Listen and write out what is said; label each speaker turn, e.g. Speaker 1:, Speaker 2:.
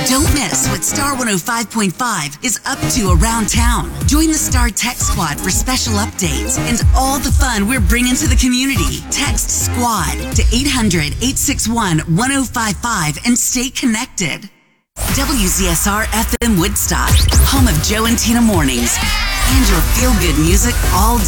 Speaker 1: Don't miss what Star 105.5 is up to around town. Join the Star Tech Squad for special updates and all the fun we're bringing to the community. Text SQUAD to 800-861-1055 and stay connected. WZSR FM Woodstock, home of Joe and Tina mornings, and your feel-good music all